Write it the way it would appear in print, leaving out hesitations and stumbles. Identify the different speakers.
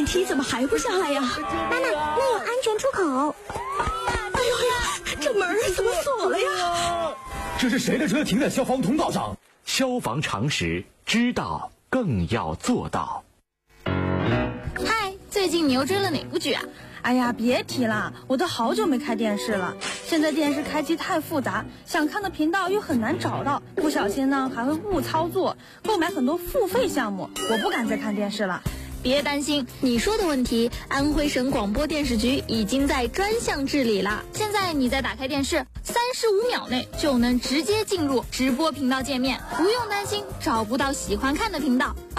Speaker 1: 电梯怎么还不下来呀？
Speaker 2: 妈妈，那有安全出口。
Speaker 1: 哎呦呀，这门怎么锁了呀？
Speaker 3: 这是谁的车停在消防通道上？
Speaker 4: 消防常识，知道更要做到。
Speaker 5: 嗨，最近你又追了哪部剧啊？
Speaker 6: 哎呀，别提了，我都好久没开电视了。现在电视开机太复杂，想看的频道又很难找到，不小心呢还会误操作，购买很多付费项目，我不敢再看电视了。
Speaker 5: 别担心，你说的问题，安徽省广播电视局已经在专项治理了。现在你再打开电视，35秒内就能直接进入直播频道界面，不用担心找不到喜欢看的频道。